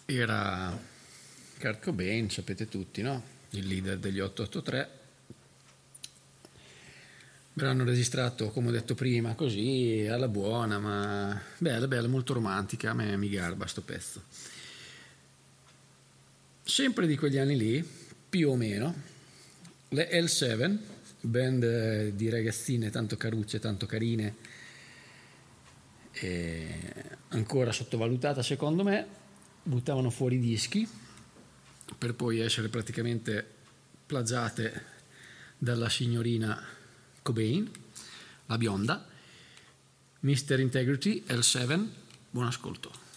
era Kurt Cobain, sapete tutti, no? Il leader degli 883. Brano registrato, come ho detto prima, così alla buona, ma bella, molto romantica. A me mi garba sto pezzo. Sempre di quegli anni lì, più o meno, le L7, band di ragazzine tanto carucce, tanto carine, e ancora sottovalutata secondo me, buttavano fuori dischi per poi essere praticamente plagiate dalla signorina Cobain, la bionda. Mr. Integrity, L7, buon ascolto.